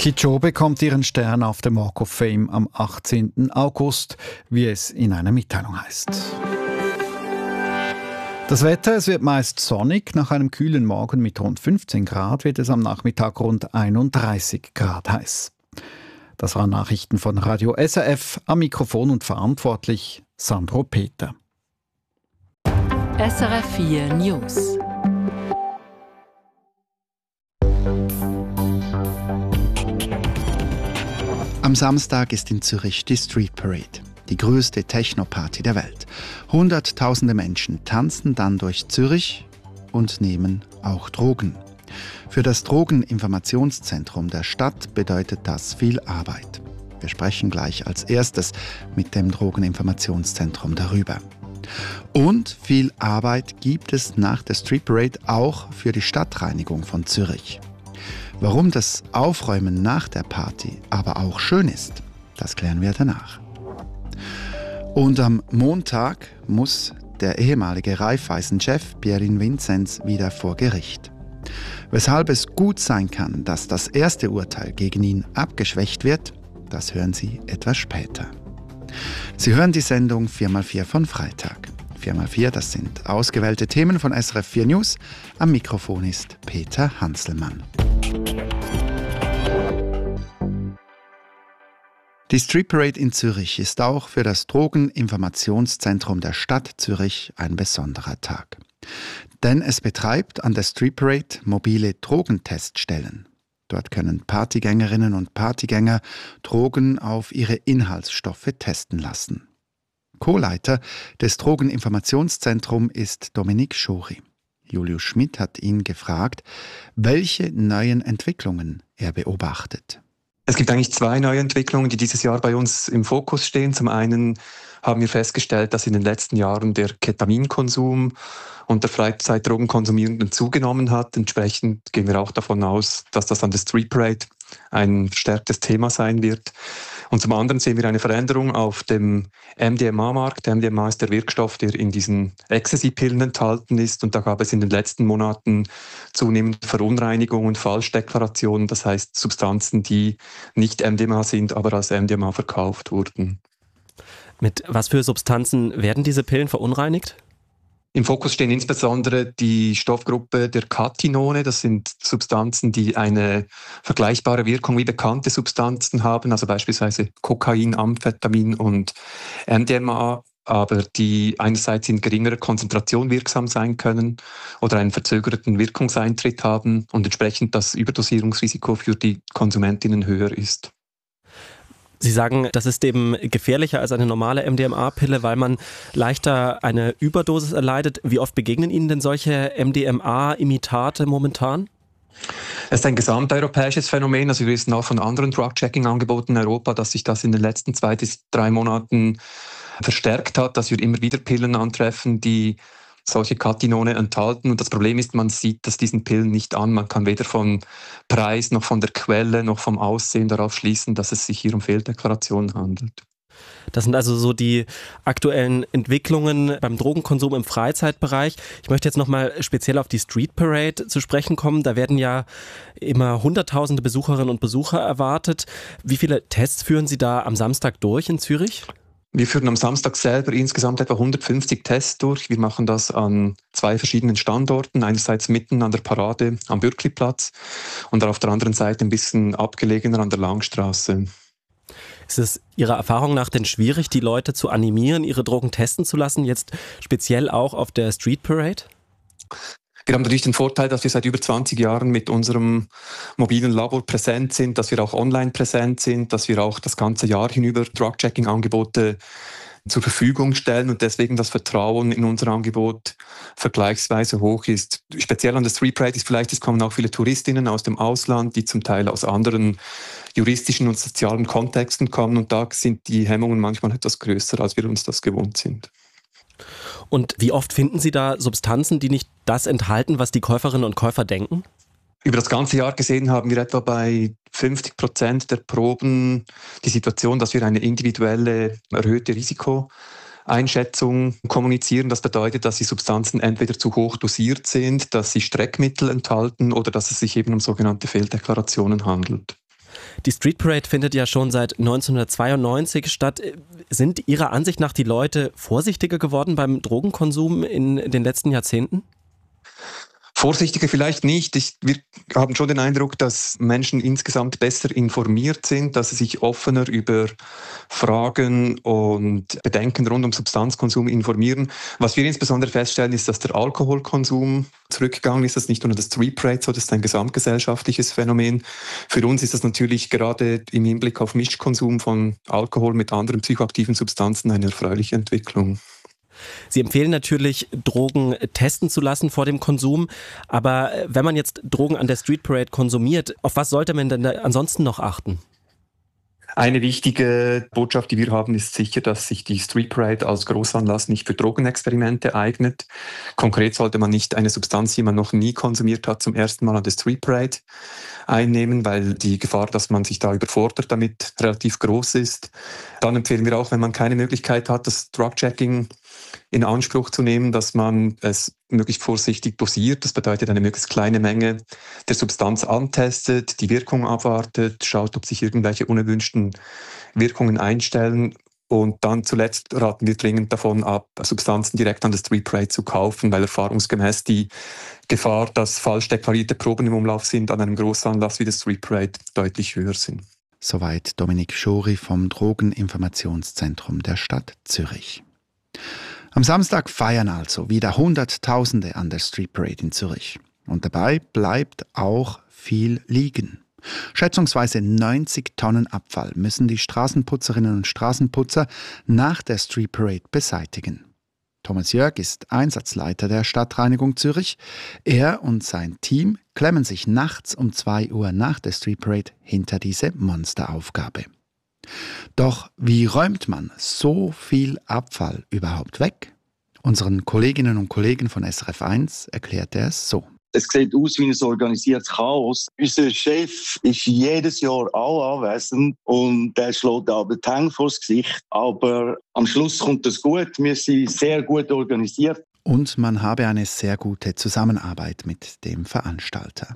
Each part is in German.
Kidjo bekommt ihren Stern auf dem Walk of Fame am 18. August, wie es in einer Mitteilung heißt. Das Wetter, es wird meist sonnig. Nach einem kühlen Morgen mit rund 15 Grad wird es am Nachmittag rund 31 Grad heiß. Das waren Nachrichten von Radio SRF. Am Mikrofon und verantwortlich Sandro Peter. SRF 4 News. Am Samstag ist in Zürich die Street Parade, die größte Techno-Party der Welt. Hunderttausende Menschen tanzen dann durch Zürich und nehmen auch Drogen. Für das Drogeninformationszentrum der Stadt bedeutet das viel Arbeit. Wir sprechen gleich als erstes mit dem Drogeninformationszentrum darüber. Und viel Arbeit gibt es nach der Street Parade auch für die Stadtreinigung von Zürich. Warum das Aufräumen nach der Party aber auch schön ist, das klären wir danach. Und am Montag muss der ehemalige Raiffeisen-Chef Pierin Vinzenz wieder vor Gericht. Weshalb es gut sein kann, dass das erste Urteil gegen ihn abgeschwächt wird, das hören Sie etwas später. Sie hören die Sendung 4x4 von Freitag. 4x4, das sind ausgewählte Themen von SRF 4 News. Am Mikrofon ist Peter Hanselmann. Die Street Parade in Zürich ist auch für das Drogeninformationszentrum der Stadt Zürich ein besonderer Tag. Denn es betreibt an der Street Parade mobile Drogenteststellen. Dort können Partygängerinnen und Partygänger Drogen auf ihre Inhaltsstoffe testen lassen. Co-Leiter des Drogeninformationszentrums ist Dominik Schori. Julius Schmidt hat ihn gefragt, welche neuen Entwicklungen er beobachtet. Es gibt eigentlich zwei neue Entwicklungen, die dieses Jahr bei uns im Fokus stehen. Zum einen haben wir festgestellt, dass in den letzten Jahren der Ketaminkonsum unter Freizeitdrogenkonsumierenden zugenommen hat. Entsprechend gehen wir auch davon aus, dass das an der Street Parade ein verstärktes Thema sein wird. Und zum anderen sehen wir eine Veränderung auf dem MDMA-Markt. Der MDMA ist der Wirkstoff, der in diesen Ecstasy-Pillen enthalten ist. Und da gab es in den letzten Monaten zunehmend Verunreinigungen, Falschdeklarationen. Das heißt Substanzen, die nicht MDMA sind, aber als MDMA verkauft wurden. Mit was für Substanzen werden diese Pillen verunreinigt? Im Fokus stehen insbesondere die Stoffgruppe der Katinone. Das sind Substanzen, die eine vergleichbare Wirkung wie bekannte Substanzen haben, also beispielsweise Kokain, Amphetamin und MDMA, aber die einerseits in geringerer Konzentration wirksam sein können oder einen verzögerten Wirkungseintritt haben und entsprechend das Überdosierungsrisiko für die Konsumentinnen höher ist. Sie sagen, das ist eben gefährlicher als eine normale MDMA-Pille, weil man leichter eine Überdosis erleidet. Wie oft begegnen Ihnen denn solche MDMA-Imitate momentan? Es ist ein gesamteuropäisches Phänomen. Also wir wissen auch von anderen Drug-Checking-Angeboten in Europa, dass sich das in den letzten 2 bis 3 Monaten verstärkt hat, dass wir immer wieder Pillen antreffen, die solche Katinone enthalten. Und das Problem ist, man sieht das diesen Pillen nicht an. Man kann weder vom Preis noch von der Quelle noch vom Aussehen darauf schließen, dass es sich hier um Fehldeklarationen handelt. Das sind also so die aktuellen Entwicklungen beim Drogenkonsum im Freizeitbereich. Ich möchte jetzt nochmal speziell auf die Street Parade zu sprechen kommen. Da werden ja immer hunderttausende Besucherinnen und Besucher erwartet. Wie viele Tests führen Sie da am Samstag durch in Zürich? Wir führen am Samstag selber insgesamt etwa 150 Tests durch. Wir machen das an 2 verschiedenen Standorten. Einerseits mitten an der Parade am Bürkliplatz und auf der anderen Seite ein bisschen abgelegener an der Langstraße. Ist es Ihrer Erfahrung nach denn schwierig, die Leute zu animieren, ihre Drogen testen zu lassen, jetzt speziell auch auf der Street Parade? Wir haben natürlich den Vorteil, dass wir seit über 20 Jahren mit unserem mobilen Labor präsent sind, dass wir auch online präsent sind, dass wir auch das ganze Jahr hinüber Drug-Checking-Angebote zur Verfügung stellen und deswegen das Vertrauen in unser Angebot vergleichsweise hoch ist. Speziell an der Street Parade ist vielleicht, es kommen auch viele Touristinnen aus dem Ausland, die zum Teil aus anderen juristischen und sozialen Kontexten kommen und da sind die Hemmungen manchmal etwas größer, als wir uns das gewohnt sind. Und wie oft finden Sie da Substanzen, die nicht das enthalten, was die Käuferinnen und Käufer denken? Über das ganze Jahr gesehen haben wir etwa bei 50% der Proben die Situation, dass wir eine individuelle erhöhte Risikoeinschätzung kommunizieren. Das bedeutet, dass die Substanzen entweder zu hoch dosiert sind, dass sie Streckmittel enthalten oder dass es sich eben um sogenannte Fehldeklarationen handelt. Die Street Parade findet ja schon seit 1992 statt. Sind Ihrer Ansicht nach die Leute vorsichtiger geworden beim Drogenkonsum in den letzten Jahrzehnten? Vorsichtiger vielleicht nicht. Wir haben schon den Eindruck, dass Menschen insgesamt besser informiert sind, dass sie sich offener über Fragen und Bedenken rund um Substanzkonsum informieren. Was wir insbesondere feststellen, ist, dass der Alkoholkonsum zurückgegangen ist. Das ist nicht nur das Street Parade, so, das ist ein gesamtgesellschaftliches Phänomen. Für uns ist das natürlich gerade im Hinblick auf Mischkonsum von Alkohol mit anderen psychoaktiven Substanzen eine erfreuliche Entwicklung. Sie empfehlen natürlich, Drogen testen zu lassen vor dem Konsum. Aber wenn man jetzt Drogen an der Street Parade konsumiert, auf was sollte man denn ansonsten noch achten? Eine wichtige Botschaft, die wir haben, ist sicher, dass sich die Street Parade als Großanlass nicht für Drogenexperimente eignet. Konkret sollte man nicht eine Substanz, die man noch nie konsumiert hat, zum ersten Mal an der Street Parade einnehmen, weil die Gefahr, dass man sich da überfordert, damit relativ groß ist. Dann empfehlen wir auch, wenn man keine Möglichkeit hat, das Drug-Checking in Anspruch zu nehmen, dass man es möglichst vorsichtig dosiert. Das bedeutet, eine möglichst kleine Menge der Substanz antestet, die Wirkung abwartet, schaut, ob sich irgendwelche unerwünschten Wirkungen einstellen. Und dann zuletzt raten wir dringend davon ab, Substanzen direkt an der Street Parade zu kaufen, weil erfahrungsgemäß die Gefahr, dass falsch deklarierte Proben im Umlauf sind, an einem Großanlass wie der Street Parade deutlich höher sind. Soweit Dominik Schori vom Drogeninformationszentrum der Stadt Zürich. Am Samstag feiern also wieder Hunderttausende an der Street Parade in Zürich. Und dabei bleibt auch viel liegen. Schätzungsweise 90 Tonnen Abfall müssen die Straßenputzerinnen und Straßenputzer nach der Street Parade beseitigen. Thomas Jörg ist Einsatzleiter der Stadtreinigung Zürich. Er und sein Team klemmen sich nachts um 2 Uhr nach der Street Parade hinter diese Monsteraufgabe. Doch wie räumt man so viel Abfall überhaupt weg? Unseren Kolleginnen und Kollegen von SRF 1 erklärt er es so. Es sieht aus wie ein organisiertes Chaos. Unser Chef ist jedes Jahr auch anwesend und der schlägt aber die Hände vors Gesicht. Aber am Schluss kommt es gut. Wir sind sehr gut organisiert. Und man habe eine sehr gute Zusammenarbeit mit dem Veranstalter.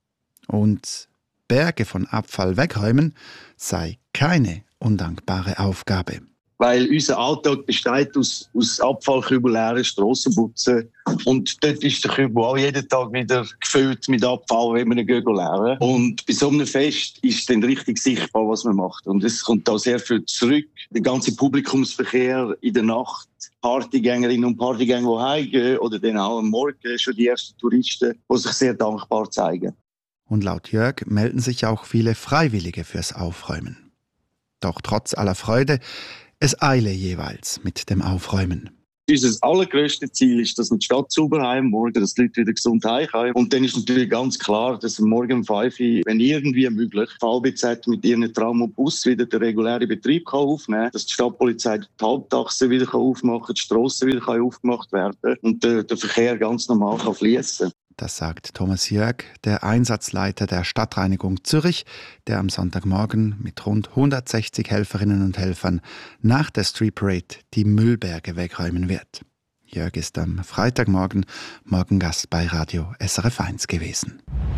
Und Berge von Abfall wegräumen sei keine undankbare Aufgabe. Weil unser Alltag besteht aus Abfallkübel, leeren Strassenputzen. Und dort ist der Kübel auch jeden Tag wieder gefüllt mit Abfall, wenn wir ihn leeren. Und bei so einem Fest ist dann richtig sichtbar, was man macht. Und es kommt da sehr viel zurück. Der ganze Publikumsverkehr in der Nacht, Partygängerinnen und Partygänger, die heimgehen, oder dann auch am Morgen schon die ersten Touristen, die sich sehr dankbar zeigen. Und laut Jörg melden sich auch viele Freiwillige fürs Aufräumen. Doch trotz aller Freude, es eile jeweils mit dem Aufräumen. Unser allergrösstes Ziel ist, dass wir die Stadt sauber haben, morgen, dass die Leute wieder gesund heimkommen. Und dann ist natürlich ganz klar, dass wir morgen um 5 Uhr, wenn irgendwie möglich, die VBZ mit ihren Tram und Bus wieder den regulären Betrieb aufnehmen kann, dass die Stadtpolizei die Halbtaxen wieder aufmachen kann, die Strassen wieder aufgemacht werden und der Verkehr ganz normal fließen kann. Das sagt Thomas Jörg, der Einsatzleiter der Stadtreinigung Zürich, der am Sonntagmorgen mit rund 160 Helferinnen und Helfern nach der Street Parade die Müllberge wegräumen wird. Jörg ist am Freitagmorgen Morgengast bei Radio SRF 1 gewesen.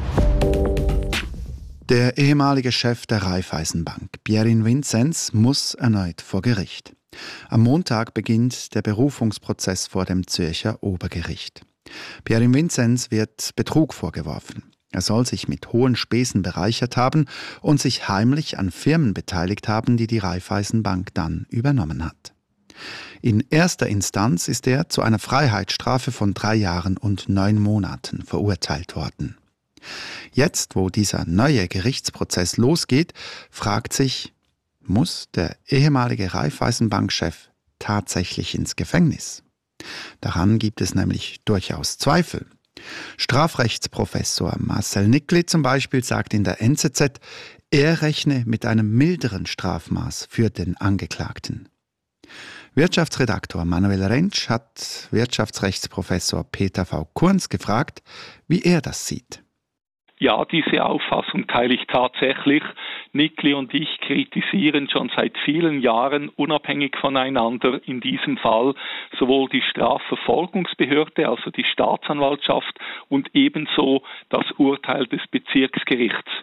Der ehemalige Chef der Raiffeisenbank, Pierin Vinzenz, muss erneut vor Gericht. Am Montag beginnt der Berufungsprozess vor dem Zürcher Obergericht. Pierin Vinzenz wird Betrug vorgeworfen. Er soll sich mit hohen Spesen bereichert haben und sich heimlich an Firmen beteiligt haben, die die Raiffeisenbank dann übernommen hat. In erster Instanz ist er zu einer Freiheitsstrafe von 3 Jahren und 9 Monaten verurteilt worden. Jetzt, wo dieser neue Gerichtsprozess losgeht, fragt sich, muss der ehemalige Raiffeisenbankchef tatsächlich ins Gefängnis? Daran gibt es nämlich durchaus Zweifel. Strafrechtsprofessor Marcel Nickli zum Beispiel sagt in der NZZ, er rechne mit einem milderen Strafmaß für den Angeklagten. Wirtschaftsredaktor Manuel Rentsch hat Wirtschaftsrechtsprofessor Peter V. Kunz gefragt, wie er das sieht. Ja, diese Auffassung teile ich tatsächlich. Nickli und ich kritisieren schon seit vielen Jahren unabhängig voneinander in diesem Fall sowohl die Strafverfolgungsbehörde, also die Staatsanwaltschaft, und ebenso das Urteil des Bezirksgerichts.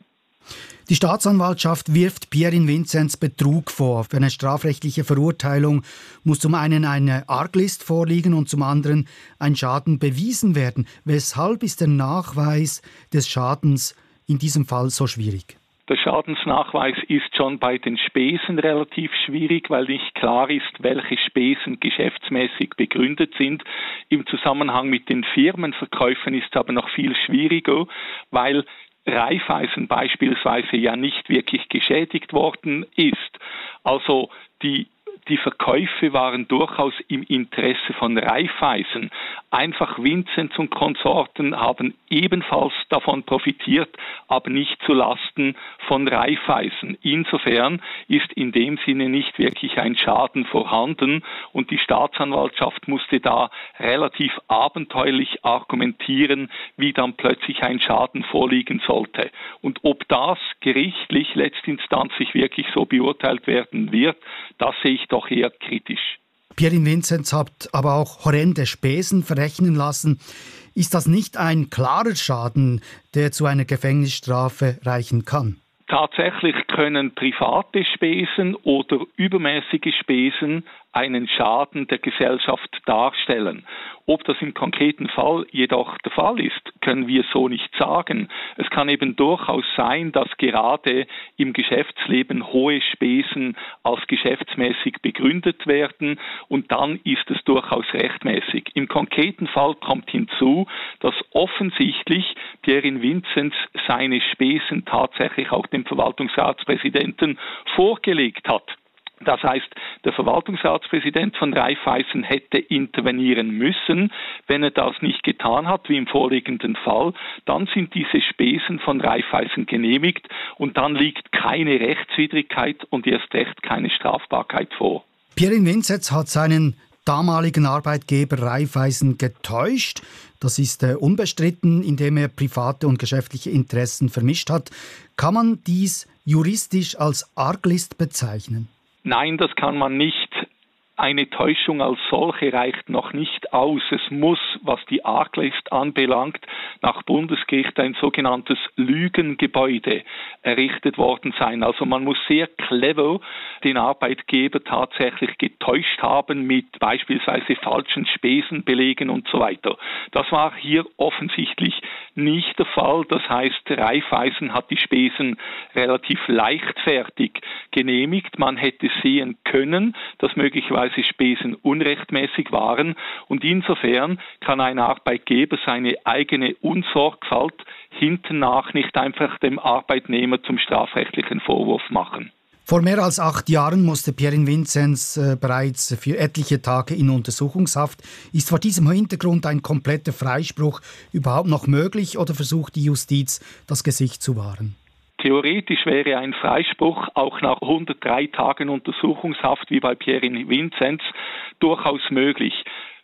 Die Staatsanwaltschaft wirft Pierin Vinzenz Betrug vor. Für eine strafrechtliche Verurteilung muss zum einen eine Arglist vorliegen und zum anderen ein Schaden bewiesen werden. Weshalb ist der Nachweis des Schadens in diesem Fall so schwierig? Der Schadensnachweis ist schon bei den Spesen relativ schwierig, weil nicht klar ist, welche Spesen geschäftsmäßig begründet sind. Im Zusammenhang mit den Firmenverkäufen ist es aber noch viel schwieriger, weil Raiffeisen beispielsweise ja nicht wirklich geschädigt worden ist. Also die Verkäufe waren durchaus im Interesse von Raiffeisen. Einfach Vinzenz und Konsorten haben ebenfalls davon profitiert, aber nicht zulasten von Raiffeisen. Insofern ist in dem Sinne nicht wirklich ein Schaden vorhanden und die Staatsanwaltschaft musste da relativ abenteuerlich argumentieren, wie dann plötzlich ein Schaden vorliegen sollte. Und ob das gerichtlich letztinstanzlich wirklich so beurteilt werden wird, das sehe ich doch eher kritisch. Pierin Vinzenz hat aber auch horrende Spesen verrechnen lassen. Ist das nicht ein klarer Schaden, der zu einer Gefängnisstrafe reichen kann? Tatsächlich können private Spesen oder übermäßige Spesen einen Schaden der Gesellschaft darstellen. Ob das im konkreten Fall jedoch der Fall ist, können wir so nicht sagen. Es kann eben durchaus sein, dass gerade im Geschäftsleben hohe Spesen als geschäftsmäßig begründet werden und dann ist es durchaus rechtmäßig. Im konkreten Fall kommt hinzu, dass offensichtlich Pierin Vinzenz seine Spesen tatsächlich auch dem Verwaltungsratspräsidenten vorgelegt hat. Das heißt, der Verwaltungsratspräsident von Raiffeisen hätte intervenieren müssen. Wenn er das nicht getan hat, wie im vorliegenden Fall, dann sind diese Spesen von Raiffeisen genehmigt und dann liegt keine Rechtswidrigkeit und erst recht keine Strafbarkeit vor. Pierin Vinzenz hat seinen damaligen Arbeitgeber Raiffeisen getäuscht. Das ist unbestritten, indem er private und geschäftliche Interessen vermischt hat. Kann man dies juristisch als Arglist bezeichnen? Nein, das kann man nicht. Eine Täuschung als solche reicht noch nicht aus. Es muss, was die Arglist anbelangt, nach Bundesgericht ein sogenanntes Lügengebäude errichtet worden sein. Also man muss sehr clever den Arbeitgeber tatsächlich getäuscht haben mit beispielsweise falschen Spesenbelegen und so weiter. Das war hier offensichtlich nicht der Fall. Das heißt, Raiffeisen hat die Spesen relativ leichtfertig genehmigt. Man hätte sehen können, dass möglicherweise Spesen unrechtmäßig waren und insofern kann ein Arbeitgeber seine eigene Unsorgfalt hintennach nicht einfach dem Arbeitnehmer zum strafrechtlichen Vorwurf machen. Vor mehr als 8 Jahren musste Pierin Vinzenz bereits für etliche Tage in Untersuchungshaft. Ist vor diesem Hintergrund ein kompletter Freispruch überhaupt noch möglich oder versucht die Justiz, das Gesicht zu wahren? Theoretisch wäre ein Freispruch auch nach 103 Tagen Untersuchungshaft wie bei Pierin Vinzenz durchaus möglich.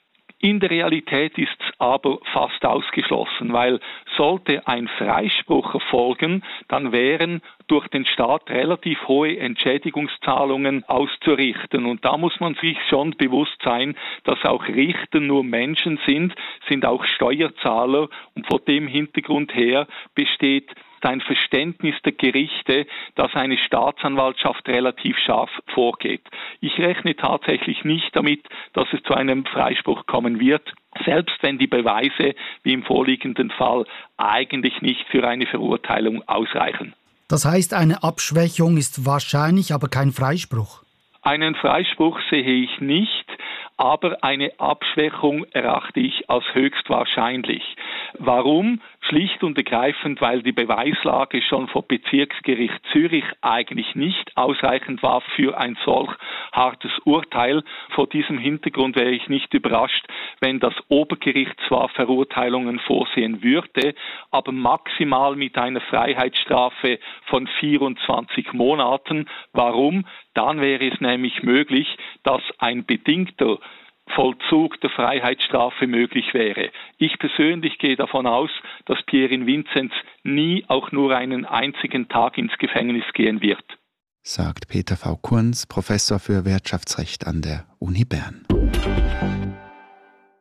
In der Realität ist es aber fast ausgeschlossen, weil sollte ein Freispruch erfolgen, dann wären durch den Staat relativ hohe Entschädigungszahlungen auszurichten. Und da muss man sich schon bewusst sein, dass auch Richter nur Menschen sind auch Steuerzahler und vor dem Hintergrund her besteht ein Verständnis der Gerichte, dass eine Staatsanwaltschaft relativ scharf vorgeht. Ich rechne tatsächlich nicht damit, dass es zu einem Freispruch kommen wird, selbst wenn die Beweise, wie im vorliegenden Fall, eigentlich nicht für eine Verurteilung ausreichen. Das heißt, eine Abschwächung ist wahrscheinlich, aber kein Freispruch? Einen Freispruch sehe ich nicht, aber eine Abschwächung erachte ich als höchst wahrscheinlich. Warum? Schlicht und ergreifend, weil die Beweislage schon vor Bezirksgericht Zürich eigentlich nicht ausreichend war für ein solch hartes Urteil. Vor diesem Hintergrund wäre ich nicht überrascht, wenn das Obergericht zwar Verurteilungen vorsehen würde, aber maximal mit einer Freiheitsstrafe von 24 Monaten. Warum? Dann wäre es nämlich möglich, dass ein bedingter Vollzug der Freiheitsstrafe möglich wäre. Ich persönlich gehe davon aus, dass Pierin Vinzenz nie auch nur einen einzigen Tag ins Gefängnis gehen wird. Sagt Peter V. Kunz, Professor für Wirtschaftsrecht an der Uni Bern.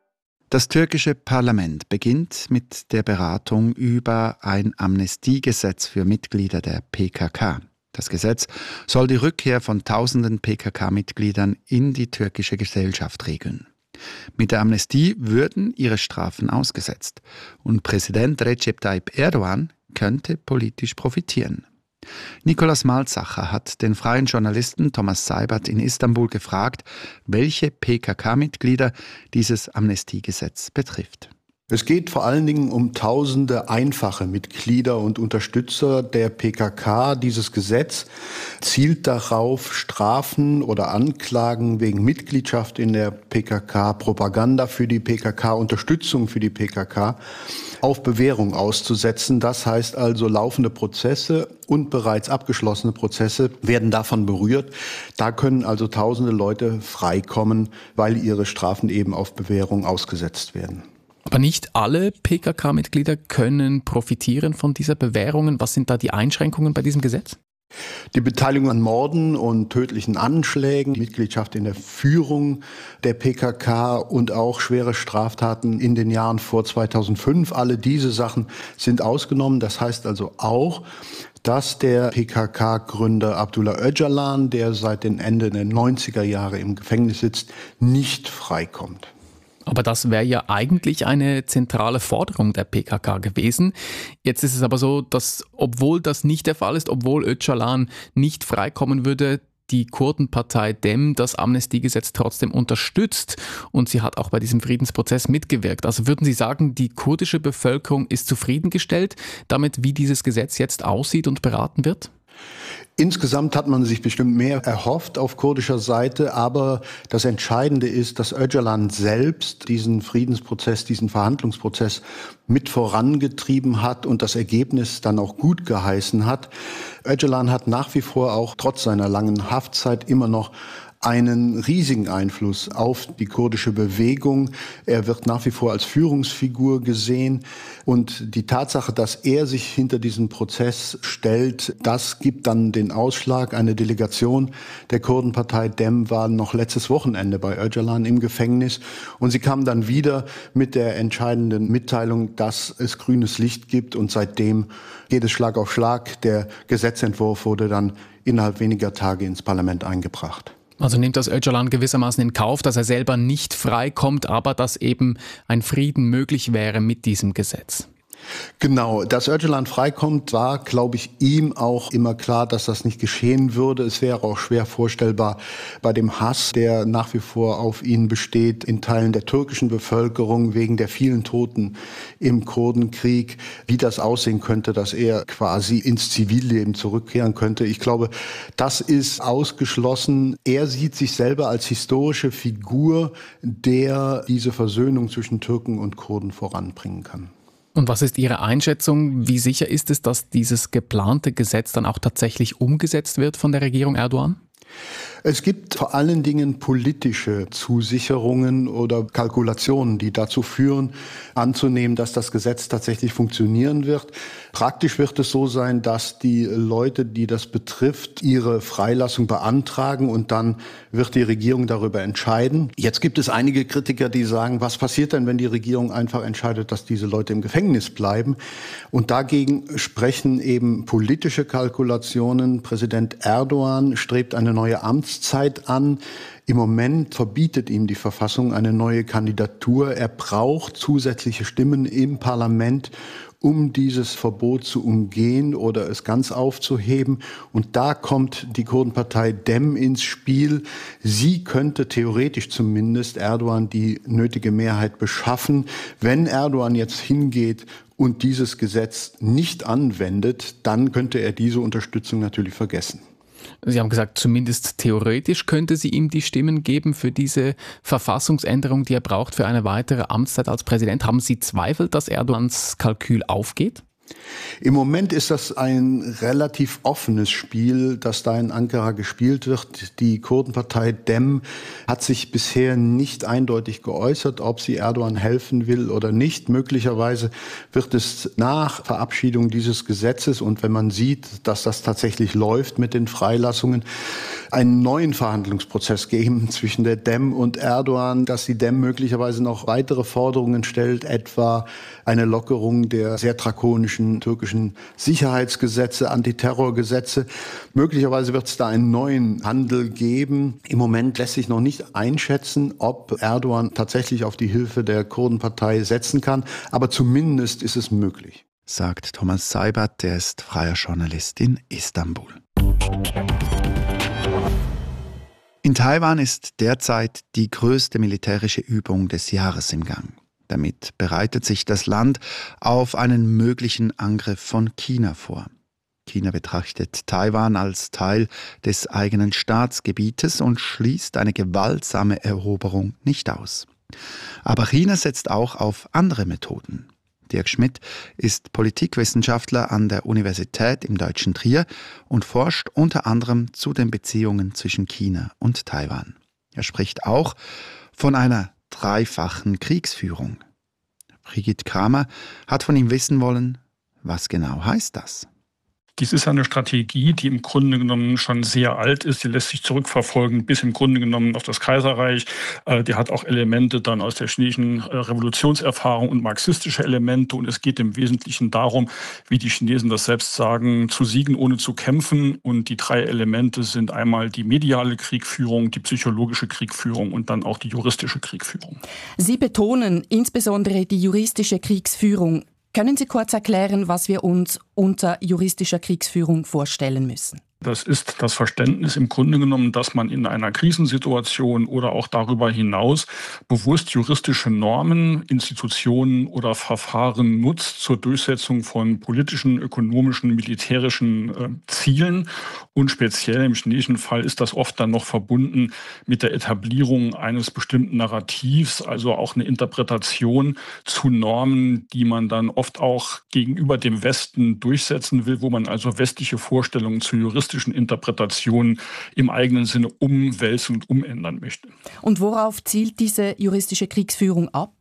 Das türkische Parlament beginnt mit der Beratung über ein Amnestiegesetz für Mitglieder der PKK. Das Gesetz soll die Rückkehr von tausenden PKK-Mitgliedern in die türkische Gesellschaft regeln. Mit der Amnestie würden ihre Strafen ausgesetzt und Präsident Recep Tayyip Erdogan könnte politisch profitieren. Nicolas Malzacher hat den freien Journalisten Thomas Seibert in Istanbul gefragt, welche PKK-Mitglieder dieses Amnestiegesetz betrifft. Es geht vor allen Dingen um tausende einfache Mitglieder und Unterstützer der PKK. Dieses Gesetz zielt darauf, Strafen oder Anklagen wegen Mitgliedschaft in der PKK, Propaganda für die PKK, Unterstützung für die PKK auf Bewährung auszusetzen. Das heißt also, laufende Prozesse und bereits abgeschlossene Prozesse werden davon berührt. Da können also tausende Leute freikommen, weil ihre Strafen eben auf Bewährung ausgesetzt werden. Aber nicht alle PKK-Mitglieder können profitieren von dieser Bewährungen. Was sind da die Einschränkungen bei diesem Gesetz? Die Beteiligung an Morden und tödlichen Anschlägen, Mitgliedschaft in der Führung der PKK und auch schwere Straftaten in den Jahren vor 2005. Alle diese Sachen sind ausgenommen. Das heißt also auch, dass der PKK-Gründer Abdullah Öcalan, der seit dem Ende der 90er Jahre im Gefängnis sitzt, nicht freikommt. Aber das wäre ja eigentlich eine zentrale Forderung der PKK gewesen. Jetzt ist es aber so, dass, obwohl das nicht der Fall ist, obwohl Öcalan nicht freikommen würde, die Kurdenpartei DEM das Amnestiegesetz trotzdem unterstützt und sie hat auch bei diesem Friedensprozess mitgewirkt. Also würden Sie sagen, die kurdische Bevölkerung ist zufriedengestellt damit, wie dieses Gesetz jetzt aussieht und beraten wird? Insgesamt hat man sich bestimmt mehr erhofft auf kurdischer Seite, aber das Entscheidende ist, dass Öcalan selbst diesen Friedensprozess, diesen Verhandlungsprozess mit vorangetrieben hat und das Ergebnis dann auch gut geheißen hat. Öcalan hat nach wie vor auch trotz seiner langen Haftzeit immer noch einen riesigen Einfluss auf die kurdische Bewegung. Er wird nach wie vor als Führungsfigur gesehen. Und die Tatsache, dass er sich hinter diesen Prozess stellt, das gibt dann den Ausschlag. Eine Delegation der Kurdenpartei DEM war noch letztes Wochenende bei Öcalan im Gefängnis. Und sie kam dann wieder mit der entscheidenden Mitteilung, dass es grünes Licht gibt. Und seitdem geht es Schlag auf Schlag. Der Gesetzentwurf wurde dann innerhalb weniger Tage ins Parlament eingebracht. Also nimmt das Öcalan gewissermaßen in Kauf, dass er selber nicht freikommt, aber dass eben ein Frieden möglich wäre mit diesem Gesetz. Genau, dass Öcalan freikommt, war, glaube ich, ihm auch immer klar, dass das nicht geschehen würde. Es wäre auch schwer vorstellbar bei dem Hass, der nach wie vor auf ihn besteht, in Teilen der türkischen Bevölkerung wegen der vielen Toten im Kurdenkrieg, wie das aussehen könnte, dass er quasi ins Zivilleben zurückkehren könnte. Ich glaube, das ist ausgeschlossen. Er sieht sich selber als historische Figur, der diese Versöhnung zwischen Türken und Kurden voranbringen kann. Und was ist Ihre Einschätzung? Wie sicher ist es, dass dieses geplante Gesetz dann auch tatsächlich umgesetzt wird von der Regierung Erdogan? Es gibt vor allen Dingen politische Zusicherungen oder Kalkulationen, die dazu führen, anzunehmen, dass das Gesetz tatsächlich funktionieren wird. Praktisch wird es so sein, dass die Leute, die das betrifft, ihre Freilassung beantragen und dann wird die Regierung darüber entscheiden. Jetzt gibt es einige Kritiker, die sagen, was passiert denn, wenn die Regierung einfach entscheidet, dass diese Leute im Gefängnis bleiben? Und dagegen sprechen eben politische Kalkulationen. Präsident Erdogan strebt eine neue Amtszeit an. Im Moment verbietet ihm die Verfassung eine neue Kandidatur. Er braucht zusätzliche Stimmen im Parlament, um dieses Verbot zu umgehen oder es ganz aufzuheben. Und da kommt die Kurdenpartei DEM ins Spiel. Sie könnte theoretisch zumindest Erdogan die nötige Mehrheit beschaffen. Wenn Erdogan jetzt hingeht und dieses Gesetz nicht anwendet, dann könnte er diese Unterstützung natürlich vergessen. Sie haben gesagt, zumindest theoretisch könnte sie ihm die Stimmen geben für diese Verfassungsänderung, die er braucht für eine weitere Amtszeit als Präsident. Haben Sie Zweifel, dass Erdogans Kalkül aufgeht? Im Moment ist das ein relativ offenes Spiel, das da in Ankara gespielt wird. Die Kurdenpartei DEM hat sich bisher nicht eindeutig geäußert, ob sie Erdogan helfen will oder nicht. Möglicherweise wird es nach Verabschiedung dieses Gesetzes und wenn man sieht, dass das tatsächlich läuft mit den Freilassungen, einen neuen Verhandlungsprozess geben zwischen der DEM und Erdogan, dass die DEM möglicherweise noch weitere Forderungen stellt, etwa eine Lockerung der sehr drakonischen türkischen Sicherheitsgesetze, Antiterrorgesetze. Möglicherweise wird es da einen neuen Handel geben. Im Moment lässt sich noch nicht einschätzen, ob Erdogan tatsächlich auf die Hilfe der Kurdenpartei setzen kann, aber zumindest ist es möglich. Sagt Thomas Seibert, der ist freier Journalist in Istanbul. In Taiwan ist derzeit die größte militärische Übung des Jahres im Gang. Damit bereitet sich das Land auf einen möglichen Angriff von China vor. China betrachtet Taiwan als Teil des eigenen Staatsgebietes und schließt eine gewaltsame Eroberung nicht aus. Aber China setzt auch auf andere Methoden. Dirk Schmidt ist Politikwissenschaftler an der Universität im deutschen Trier und forscht unter anderem zu den Beziehungen zwischen China und Taiwan. Er spricht auch von einer dreifachen Kriegsführung. Brigitte Kramer hat von ihm wissen wollen, was genau heißt das? Dies ist eine Strategie, die im Grunde genommen schon sehr alt ist. Die lässt sich zurückverfolgen bis im Grunde genommen auf das Kaiserreich. Die hat auch Elemente dann aus der chinesischen Revolutionserfahrung und marxistische Elemente. Und es geht im Wesentlichen darum, wie die Chinesen das selbst sagen, zu siegen ohne zu kämpfen. Und die drei Elemente sind einmal die mediale Kriegführung, die psychologische Kriegführung und dann auch die juristische Kriegführung. Sie betonen insbesondere die juristische Kriegsführung. Können Sie kurz erklären, was wir uns unter juristischer Kriegsführung vorstellen müssen? Das ist das Verständnis im Grunde genommen, dass man in einer Krisensituation oder auch darüber hinaus bewusst juristische Normen, Institutionen oder Verfahren nutzt zur Durchsetzung von politischen, ökonomischen, militärischen Zielen. Und speziell im chinesischen Fall ist das oft dann noch verbunden mit der Etablierung eines bestimmten Narrativs, also auch eine Interpretation zu Normen, die man dann oft auch gegenüber dem Westen durchsetzen will, wo man also westliche Vorstellungen zu juristischen Interpretationen im eigenen Sinne umwälzen und umändern möchte. Und worauf zielt diese juristische Kriegsführung ab?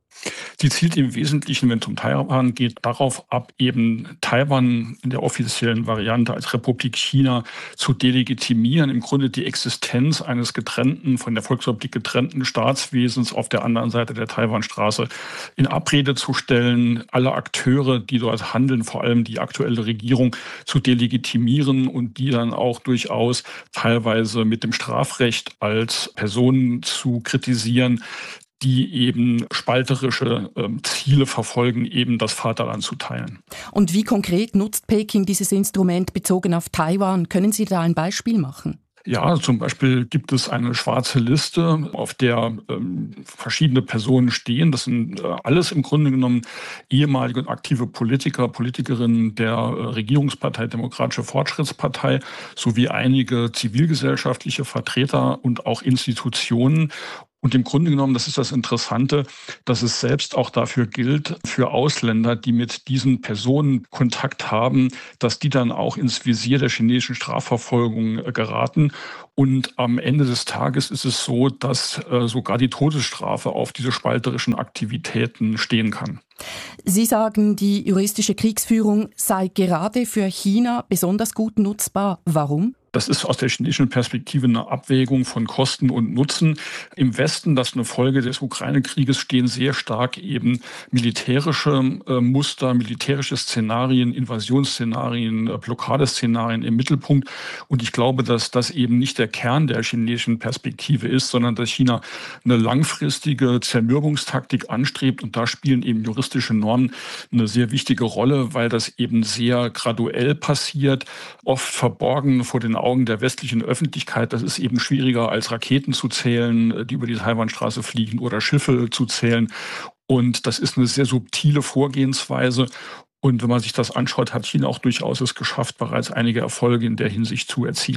Sie zielt im Wesentlichen, wenn es um Taiwan geht, darauf ab, eben Taiwan in der offiziellen Variante als Republik China zu delegitimieren, im Grunde die Existenz eines getrennten, von der Volksrepublik getrennten Staatswesens auf der anderen Seite der Taiwanstraße in Abrede zu stellen, alle Akteure, die dort handeln, vor allem die aktuelle Regierung, zu delegitimieren und die dann auch durchaus teilweise mit dem Strafrecht als Personen zu kritisieren, die eben spalterische Ziele verfolgen, eben das Vaterland zu teilen. Und wie konkret nutzt Peking dieses Instrument bezogen auf Taiwan? Können Sie da ein Beispiel machen? Ja, zum Beispiel gibt es eine schwarze Liste, auf der verschiedene Personen stehen. Das sind alles im Grunde genommen ehemalige und aktive Politiker, Politikerinnen der Regierungspartei Demokratische Fortschrittspartei sowie einige zivilgesellschaftliche Vertreter und auch Institutionen. Und im Grunde genommen, das ist das Interessante, dass es selbst auch dafür gilt, für Ausländer, die mit diesen Personen Kontakt haben, dass die dann auch ins Visier der chinesischen Strafverfolgung geraten. Und am Ende des Tages ist es so, dass sogar die Todesstrafe auf diese spalterischen Aktivitäten stehen kann. Sie sagen, die juristische Kriegsführung sei gerade für China besonders gut nutzbar. Warum? Das ist aus der chinesischen Perspektive eine Abwägung von Kosten und Nutzen. Im Westen, das ist eine Folge des Ukraine-Krieges, stehen sehr stark eben militärische Muster, militärische Szenarien, Invasionsszenarien, Blockadeszenarien im Mittelpunkt. Und ich glaube, dass das eben nicht der Kern der chinesischen Perspektive ist, sondern dass China eine langfristige Zermürbungstaktik anstrebt. Und da spielen eben juristische Normen eine sehr wichtige Rolle, weil das eben sehr graduell passiert, oft verborgen vor den Augen der westlichen Öffentlichkeit. Das ist eben schwieriger als Raketen zu zählen, die über die Taiwanstraße fliegen, oder Schiffe zu zählen. Und das ist eine sehr subtile Vorgehensweise. Und wenn man sich das anschaut, hat China auch durchaus es geschafft, bereits einige Erfolge in der Hinsicht zu erzielen.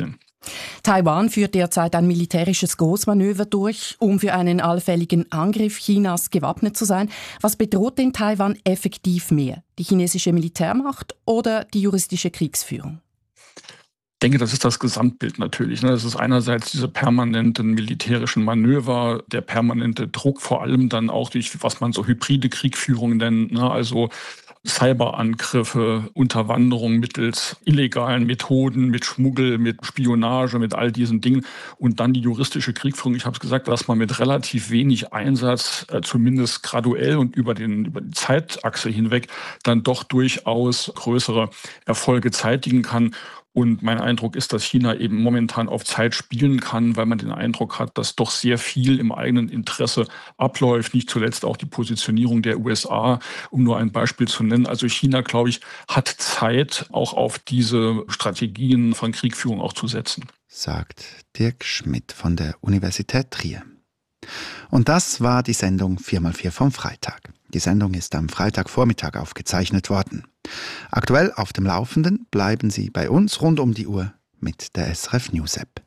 Taiwan führt derzeit ein militärisches Großmanöver durch, um für einen allfälligen Angriff Chinas gewappnet zu sein. Was bedroht denn Taiwan effektiv mehr? Die chinesische Militärmacht oder die juristische Kriegsführung? Ich denke, das ist das Gesamtbild natürlich. Das ist einerseits diese permanenten militärischen Manöver, der permanente Druck, vor allem dann auch durch, was man so hybride Kriegführung nennt, also Cyberangriffe, Unterwanderung mittels illegalen Methoden, mit Schmuggel, mit Spionage, mit all diesen Dingen. Und dann die juristische Kriegführung. Ich habe es gesagt, dass man mit relativ wenig Einsatz, zumindest graduell und über die Zeitachse hinweg, dann doch durchaus größere Erfolge zeitigen kann. Und mein Eindruck ist, dass China eben momentan auf Zeit spielen kann, weil man den Eindruck hat, dass doch sehr viel im eigenen Interesse abläuft. Nicht zuletzt auch die Positionierung der USA, um nur ein Beispiel zu nennen. Also China, glaube ich, hat Zeit, auch auf diese Strategien von Kriegführung auch zu setzen. Sagt Dirk Schmidt von der Universität Trier. Und das war die Sendung 4x4 vom Freitag. Die Sendung ist am Freitagvormittag aufgezeichnet worden. Aktuell auf dem Laufenden bleiben Sie bei uns rund um die Uhr mit der SRF News App.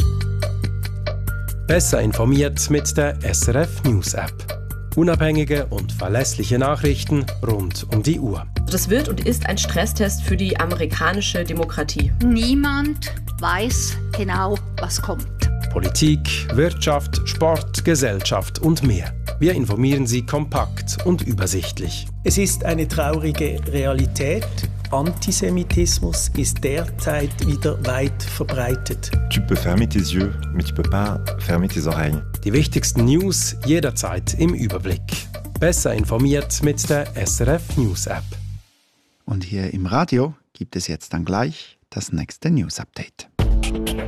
Besser informiert mit der SRF News App. Unabhängige und verlässliche Nachrichten rund um die Uhr. Das wird und ist ein Stresstest für die amerikanische Demokratie. Niemand weiß genau, was kommt. Politik, Wirtschaft, Sport, Gesellschaft und mehr. Wir informieren Sie kompakt und übersichtlich. Es ist eine traurige Realität. Antisemitismus ist derzeit wieder weit verbreitet. Tu peux fermer tes yeux, mais tu peux pas fermer tes oreilles. Die wichtigsten News jederzeit im Überblick. Besser informiert mit der SRF News App. Und hier im Radio gibt es jetzt dann gleich das nächste News Update.